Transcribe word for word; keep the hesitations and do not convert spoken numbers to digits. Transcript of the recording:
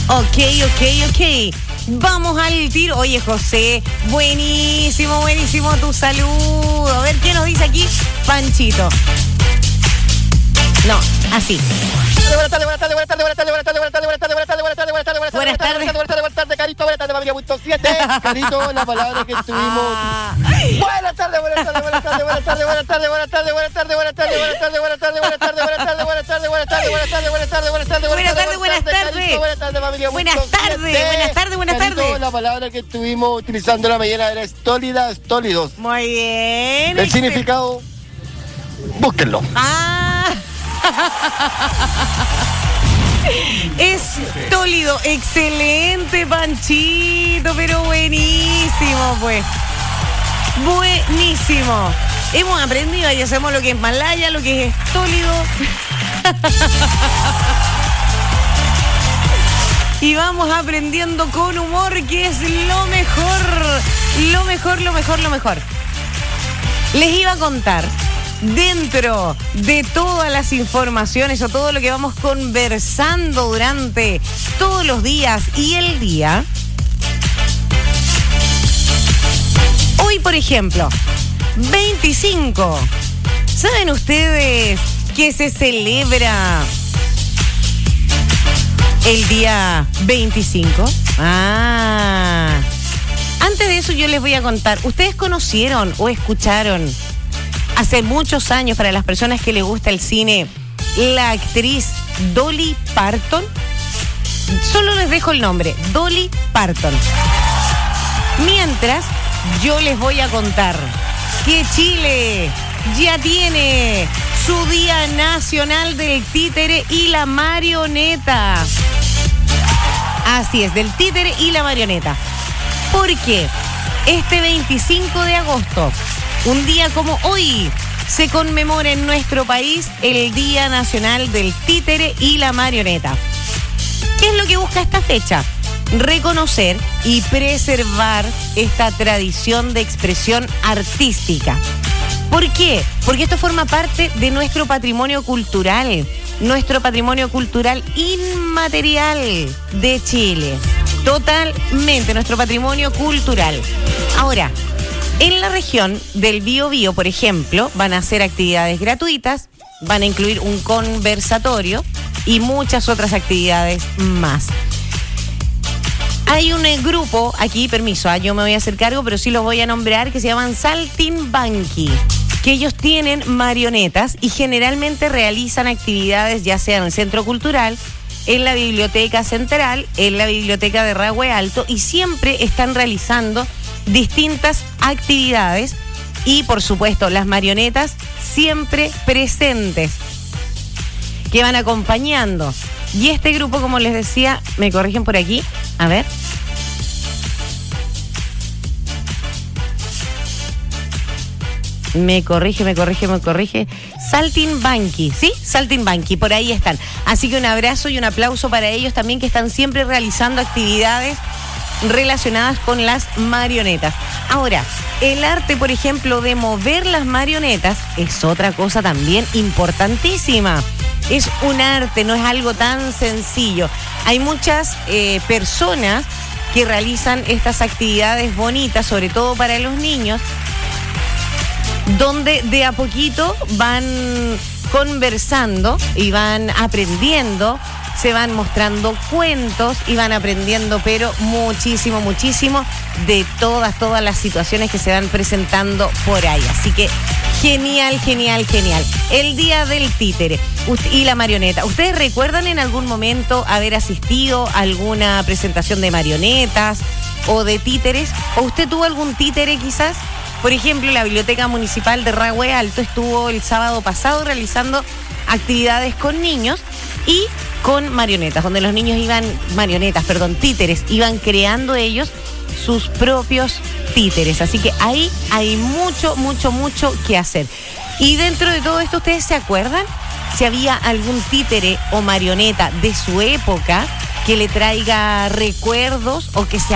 Ok, ok, ok. Vamos al tiro. Oye, José, buenísimo, buenísimo tu saludo. A ver qué nos dice aquí Panchito. No, así. Buenas tardes, buenas tardes, buenas tardes, buenas tardes, buenas tardes, buenas tardes, buenas tardes, buenas tardes, buenas tardes, buenas tardes, Buenas tardes. buenas tardes, buenas tardes, Carito, buenas tardes, familia punto siete. Carito, la palabra que estuvimos. Buenas tardes, buenas tardes, buenas tardes, buenas tardes, buenas tardes, buenas tardes, buenas tardes, buenas tardes, buenas tardes, buenas tardes, buenas tardes, buenas tardes, buenas tardes, buenas tardes, buenas tardes, buenas tardes, buenas tardes, Buenas tardes, buenas tardes. Buenas tardes, familia. Buenas tardes, buenas tardes, buenas tardes. La palabra que estuvimos utilizando la mañana era estólida, estólidos. Muy bien. El significado, búsquenlo. Ah. Estólido, excelente, Panchito, pero buenísimo, pues. Buenísimo. Hemos aprendido y hacemos lo que es malaya, lo que es estólido. Y vamos aprendiendo con humor, que es lo mejor, lo mejor, lo mejor, lo mejor. Les iba a contar, dentro de todas las informaciones o todo lo que vamos conversando durante todos los días y el día, hoy, por ejemplo, veinticinco. ¿Saben ustedes que se celebra el día veinticinco? Ah. Antes de eso yo les voy a contar. ¿Ustedes conocieron o escucharon hace muchos años, para las personas que les gusta el cine, la actriz Dolly Parton? Solo les dejo el nombre, Dolly Parton. Mientras, yo les voy a contar que Chile ya tiene su Día Nacional del Títere y la Marioneta. Así es, del títere y la marioneta. Porque este veinticinco de agosto, un día como hoy, se conmemora en nuestro país el Día Nacional del Títere y la Marioneta. ¿Qué es lo que busca esta fecha? Reconocer y preservar esta tradición de expresión artística. ¿Por qué? Porque esto forma parte de nuestro patrimonio cultural, nuestro patrimonio cultural inmaterial de Chile. Totalmente, nuestro patrimonio cultural. Ahora, en la región del Biobío, por ejemplo, van a hacer actividades gratuitas, van a incluir un conversatorio y muchas otras actividades más. Hay un eh, grupo aquí, permiso, ah, yo me voy a hacer cargo, pero sí los voy a nombrar, que se llaman Saltimbanqui, que ellos tienen marionetas y generalmente realizan actividades ya sea en el Centro Cultural, en la Biblioteca Central, en la Biblioteca de Rahue Alto, y siempre están realizando distintas actividades y, por supuesto, las marionetas siempre presentes, que van acompañando. Y este grupo, como les decía, me corrigen por aquí, a ver. Me corrige, me corrige, me corrige. Saltimbanqui, ¿sí? Saltimbanqui, por ahí están. Así que un abrazo y un aplauso para ellos también, que están siempre realizando actividades relacionadas con las marionetas. Ahora, el arte, por ejemplo, de mover las marionetas es otra cosa también importantísima. Es un arte, no es algo tan sencillo. Hay muchas eh, personas que realizan estas actividades bonitas, sobre todo para los niños, donde de a poquito van conversando y van aprendiendo, se van mostrando cuentos y van aprendiendo, pero muchísimo, muchísimo de todas, todas las situaciones que se van presentando por ahí. Así que genial, genial, genial. El Día del Títere y la Marioneta. ¿Ustedes recuerdan en algún momento haber asistido a alguna presentación de marionetas o de títeres? ¿O usted tuvo algún títere quizás? Por ejemplo, la Biblioteca Municipal de Rahue Alto estuvo el sábado pasado realizando actividades con niños y con marionetas, donde los niños iban, marionetas, perdón, títeres, iban creando ellos sus propios títeres. Así que ahí hay mucho, mucho, mucho que hacer. Y dentro de todo esto, ¿ustedes se acuerdan si había algún títere o marioneta de su época que le traiga recuerdos o que se